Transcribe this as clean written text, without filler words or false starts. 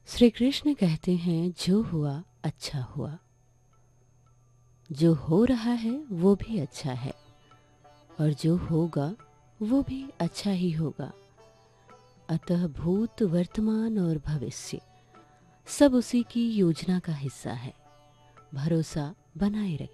श्री कृष्ण कहते हैं जो हुआ अच्छा हुआ। जो हो रहा है वो भी अच्छा है और जो होगा वो भी अच्छा ही होगा। अतः भूत वर्तमान और भविष्य सब उसी की योजना का हिस्सा है। भरोसा बनाए रखें।